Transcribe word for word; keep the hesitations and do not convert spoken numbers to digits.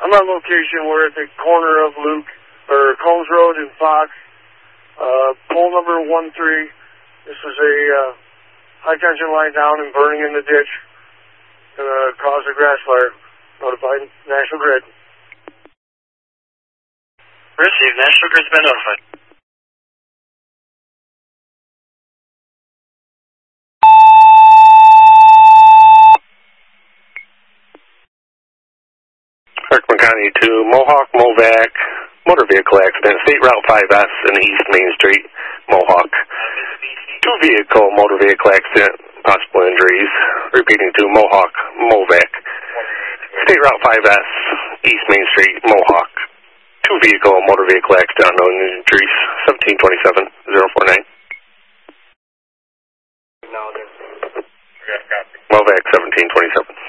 I'm on location. We're at the corner of Luke, or Combs Road and Fox. Uh, pole number one three. This was a uh, high tension line down and burning in the ditch. Gonna cause a grass fire. Notified National Grid. Received. National Grid's been notified. Kirkman County to Mohawk, Movac, motor vehicle accident, State Route five S in East Main Street, Mohawk. Two vehicle motor vehicle accident, possible injuries. Repeating to Mohawk, Movac. State Route five S, East Main Street, Mohawk. Two vehicle motor vehicle accident, unknown injuries, seventeen twenty-seven, zero four nine. Movac seventeen twenty-seven.